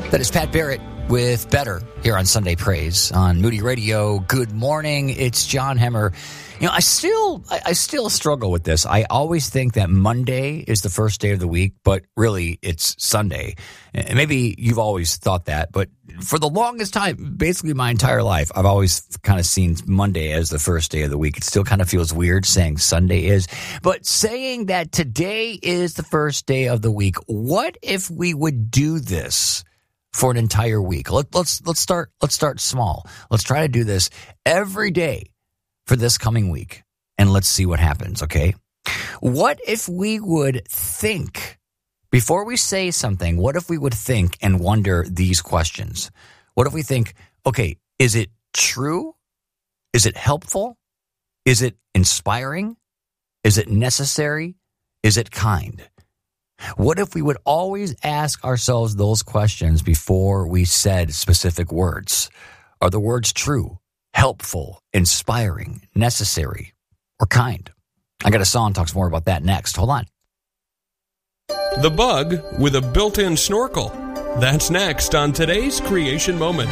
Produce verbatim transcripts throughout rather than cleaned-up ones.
That is Pat Barrett with Better here on Sunday Praise on Moody Radio. Good morning. It's John Hemmer. You know, I still, I, I still struggle with this. I always think that Monday is the first day of the week, but really it's Sunday. And maybe you've always thought that, but for the longest time, basically my entire life, I've always kind of seen Monday as the first day of the week. It still kind of feels weird saying Sunday is, but saying that today is the first day of the week, what if we would do this for an entire week? Let, let's let's start let's start small. Let's try to do this every day for this coming week, and let's see what happens, okay? What if we would think, before we say something, what if we would think and wonder these questions? What if we think, okay, is it true? Is it helpful? Is it inspiring? Is it necessary? Is it kind? What if we would always ask ourselves those questions before we said specific words? Are the words true, helpful, inspiring, necessary, or kind? I got a song that talks more about that next. Hold on. The bug with a built-in snorkel. That's next on today's Creation Moment.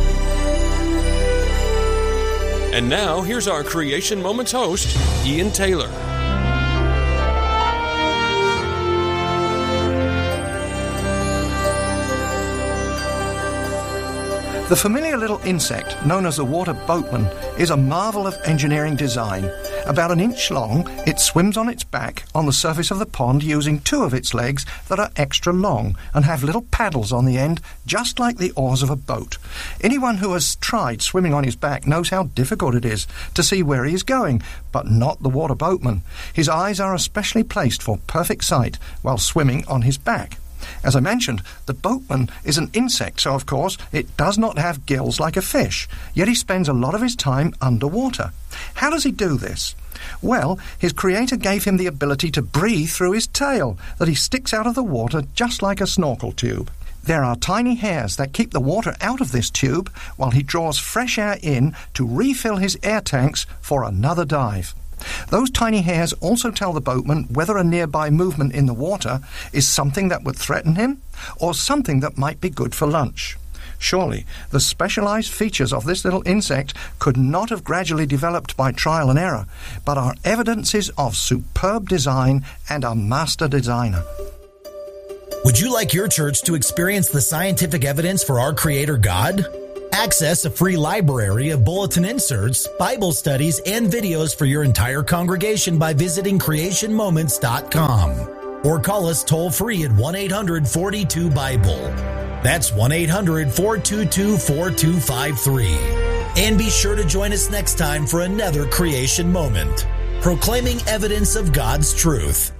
And now, here's our Creation Moments host, Ian Taylor. The familiar little insect known as the water boatman is a marvel of engineering design. About an inch long, it swims on its back on the surface of the pond using two of its legs that are extra long and have little paddles on the end, just like the oars of a boat. Anyone who has tried swimming on his back knows how difficult it is to see where he is going, but not the water boatman. His eyes are especially placed for perfect sight while swimming on his back. As I mentioned, the boatman is an insect, so of course it does not have gills like a fish, yet he spends a lot of his time underwater. How does he do this? Well, his creator gave him the ability to breathe through his tail, that he sticks out of the water just like a snorkel tube. There are tiny hairs that keep the water out of this tube while he draws fresh air in to refill his air tanks for another dive. Those tiny hairs also tell the boatman whether a nearby movement in the water is something that would threaten him or something that might be good for lunch. Surely, the specialized features of this little insect could not have gradually developed by trial and error, but are evidences of superb design and a master designer. Would you like your church to experience the scientific evidence for our Creator God? Access a free library of bulletin inserts, Bible studies, and videos for your entire congregation by visiting creation moments dot com. Or call us toll-free at one eight hundred four two Bible. That's one eight hundred four two two four two five three. And be sure to join us next time for another Creation Moment, proclaiming evidence of God's truth.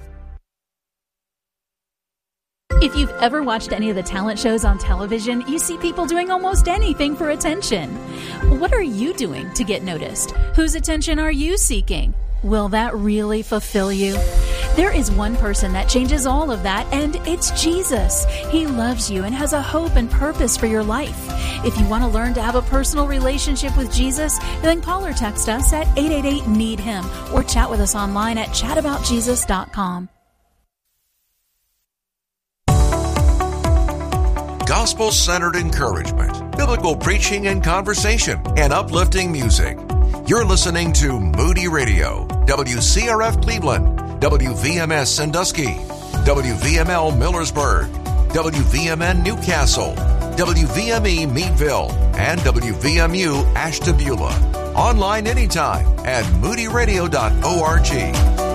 If you've ever watched any of the talent shows on television, you see people doing almost anything for attention. What are you doing to get noticed? Whose attention are you seeking? Will that really fulfill you? There is one person that changes all of that, and it's Jesus. He loves you and has a hope and purpose for your life. If you want to learn to have a personal relationship with Jesus, then call or text us at eight eight eight, need him or chat with us online at chat about jesus dot com. Gospel-centered encouragement, biblical preaching and conversation, and uplifting music. You're listening to Moody Radio, W C R F Cleveland, W V M S Sandusky, W V M L Millersburg, W V M N Newcastle, W V M E Meadville, and W V M U Ashtabula. Online anytime at moody radio dot org.